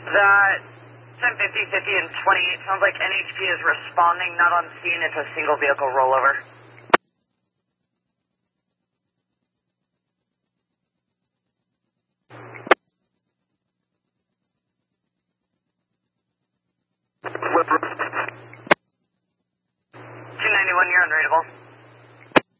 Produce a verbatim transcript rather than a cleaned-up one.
That ten fifty, fifty, and twenty-eight sounds like N H P is responding, not on scene. It's a single vehicle rollover. two ninety-one, you're unreadable.